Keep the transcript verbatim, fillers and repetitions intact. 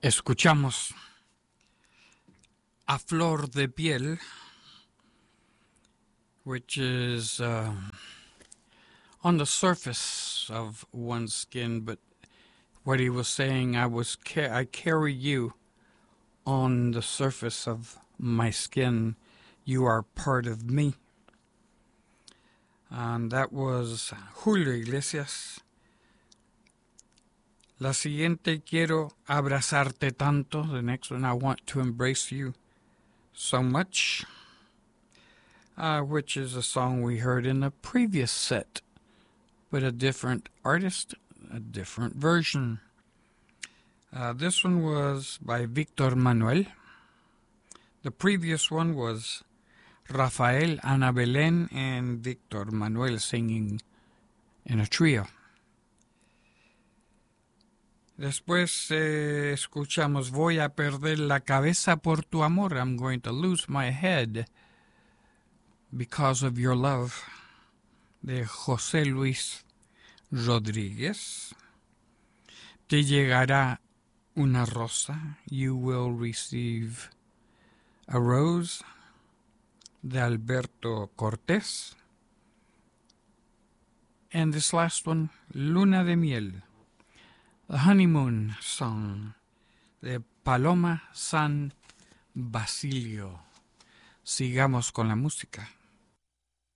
Escuchamos A Flor de Piel, which is uh, on the surface of one's skin, but what he was saying, I was ca- I carry you on the surface of my skin. You are part of me. And that was Julio Iglesias. La siguiente, quiero abrazarte tanto. The next one, I want to embrace you so much, uh, which is a song we heard in the previous set, but a different artist, a different version. Uh, this one was by Victor Manuel. The previous one was Rafael, Ana Belén, and Victor Manuel singing in a trio. Después eh, escuchamos Voy a perder la cabeza por tu amor. I'm going to lose my head because of your love, de José Luis Rodríguez. Te llegará una rosa. You will receive a rose, de Alberto Cortés. And this last one, Luna de Miel, the honeymoon song, de Paloma San Basilio. Sigamos con la música.